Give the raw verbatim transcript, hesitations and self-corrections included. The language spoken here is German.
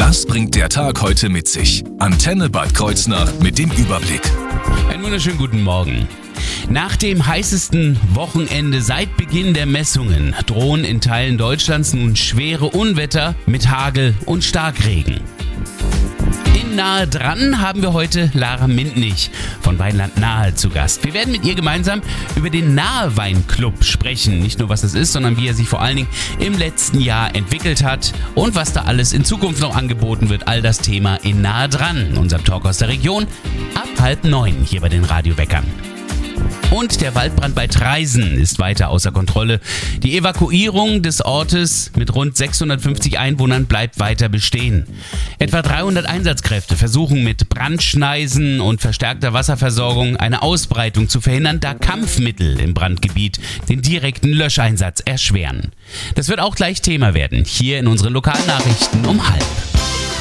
Das bringt der Tag heute mit sich. Antenne Bad Kreuznach mit dem Überblick. Einen wunderschönen guten Morgen. Nach dem heißesten Wochenende seit Beginn der Messungen drohen in Teilen Deutschlands nun schwere Unwetter mit Hagel und Starkregen. In Nahe dran haben wir heute Lara Mintnich von Weinland Nahe zu Gast. Wir werden mit ihr gemeinsam über den Nahe Weinclub sprechen. Nicht nur, was es ist, sondern wie er sich vor allen Dingen im letzten Jahr entwickelt hat und was da alles in Zukunft noch angeboten wird. All das Thema in Nahe dran, unserem Talk aus der Region, ab halb neun hier bei den Radioweckern. Und der Waldbrand bei Traisen ist weiter außer Kontrolle. Die Evakuierung des Ortes mit rund sechshundertfünfzig Einwohnern bleibt weiter bestehen. Etwa dreihundert Einsatzkräfte versuchen mit Brandschneisen und verstärkter Wasserversorgung eine Ausbreitung zu verhindern, da Kampfmittel im Brandgebiet den direkten Löscheinsatz erschweren. Das wird auch gleich Thema werden, hier in unseren Lokalnachrichten um halb.